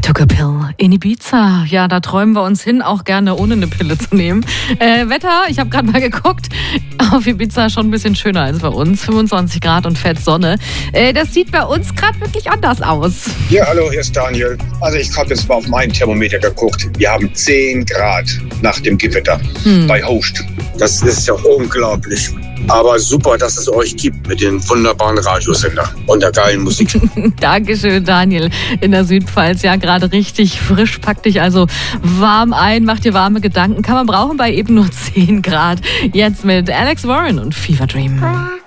took a pill in Ibiza. Ja, da träumen wir uns hin, auch gerne ohne eine Pille zu nehmen. Wetter, ich habe gerade mal geguckt, auf Ibiza schon ein bisschen schöner als bei uns. 25 Grad und fett Sonne. Das sieht bei uns gerade wirklich anders aus. Ja, hallo, hier ist Daniel. Also ich habe jetzt mal auf meinen Thermometer geguckt. Wir haben 10 Grad nach dem Gewitter bei Host. Das ist ja unglaublich. Aber super, dass es euch gibt mit den wunderbaren Radiosender und der geilen Musik. Dankeschön, Daniel. In der Südpfalz, ja, gerade richtig frisch. Pack dich also warm ein, mach dir warme Gedanken. Kann man brauchen bei eben nur 10 Grad. Jetzt mit Alex Warren und Fever Dream.